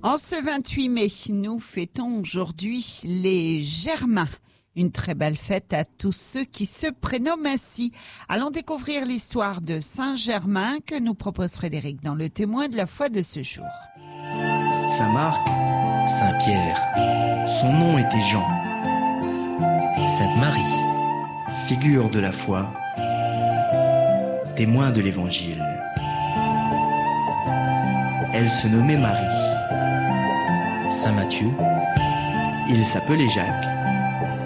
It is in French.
En ce 28 mai, nous fêtons aujourd'hui les Germains. Une très belle fête à tous ceux qui se prénomment ainsi. Allons découvrir l'histoire de Saint-Germain que nous propose Frédéric dans le témoin de la foi de ce jour. Saint-Marc, Saint-Pierre, son nom était Jean, Sainte-Marie, figure de la foi, témoin de l'Évangile. Elle se nommait Marie. Saint-Matthieu, Il s'appelait Jacques.